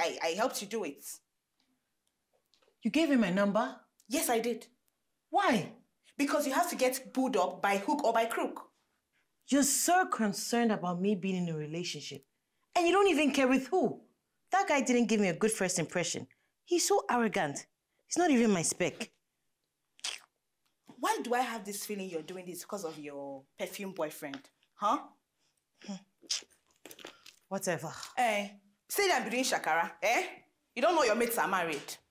I helped you do it. You gave him my number? Yes, I did. Why? Because you have to get pulled up by hook or by crook. You're so concerned about me being in a relationship. And you don't even care with who. That guy didn't give me a good first impression. He's so arrogant. He's not even my spec. Why do I have this feeling you're doing this because of your perfume boyfriend? Huh? Whatever. Say that I'm doing shakara, eh? You don't know your mates are married.